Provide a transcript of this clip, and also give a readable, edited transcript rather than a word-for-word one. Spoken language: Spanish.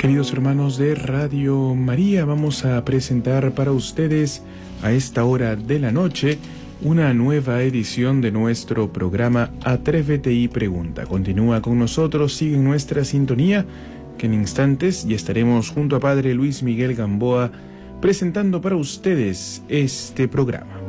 Queridos hermanos de Radio María, vamos a presentar para ustedes a esta hora de la noche una nueva edición de nuestro programa Atrévete y Pregunta. Continúa con nosotros, sigue en nuestra sintonía, que en instantes ya estaremos junto a Padre Luis Miguel Gamboa presentando para ustedes este programa.